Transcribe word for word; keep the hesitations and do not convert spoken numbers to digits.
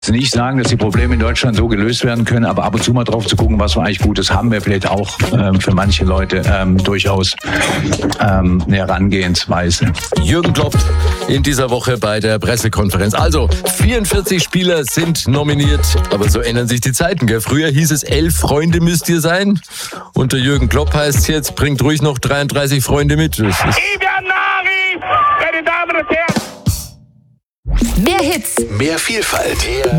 Nicht sagen, dass die Probleme in Deutschland so gelöst werden können, aber ab und zu mal drauf zu gucken, was wir eigentlich Gutes haben, wäre vielleicht auch ähm, für manche Leute ähm, durchaus ähm, eine Herangehensweise. Jürgen Klopp in dieser Woche bei der Pressekonferenz. Also, vierundvierzig Spieler sind nominiert, aber so ändern sich die Zeiten, gell? Früher hieß es, elf Freunde müsst ihr sein. Unter Jürgen Klopp heißt es jetzt, bringt ruhig noch dreiunddreißig Freunde mit. Das ist Mehr Hits, Mehr Vielfalt,